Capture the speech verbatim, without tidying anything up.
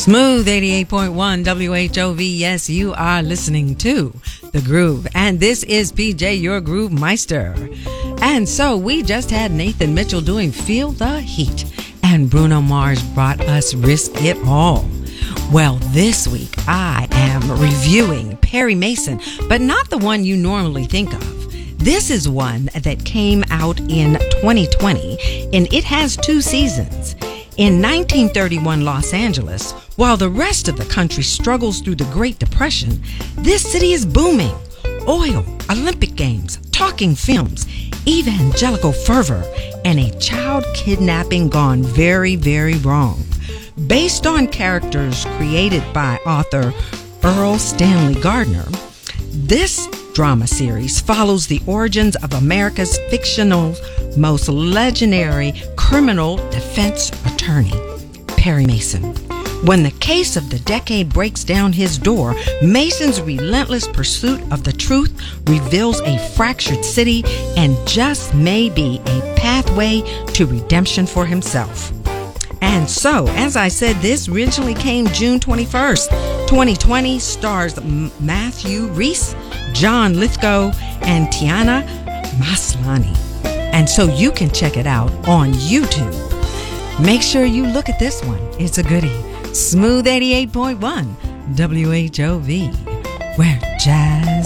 Smooth eighty-eight point one W H O V. Yes, you are listening to The Groove. And this is P J, your Groove Meister. And so we just had Nathan Mitchell doing Feel the Heat. And Bruno Mars brought us Risk It All. Well, this week I am reviewing Perry Mason, but not the one you normally think of. This is one that came out in twenty twenty, and it has two seasons. In nineteen thirty-one Los Angeles, while the rest of the country struggles through the Great Depression, this city is booming. Oil, Olympic Games, talking films, evangelical fervor, and a child kidnapping gone very, very wrong. Based on characters created by author Earl Stanley Gardner, this drama series follows the origins of America's fictional, most legendary criminal defense attorney, Perry Mason. When the case of the decade breaks down his door, Mason's relentless pursuit of the truth reveals a fractured city and just may be a pathway to redemption for himself. And so, as I said, this originally came June twenty-first, twenty twenty, stars Matthew Rhys, John Lithgow, and Tiana Maslany. And so you can check it out on YouTube. Make sure you look at this one. It's a goodie. Smooth eighty-eight point one W H O V, where jazz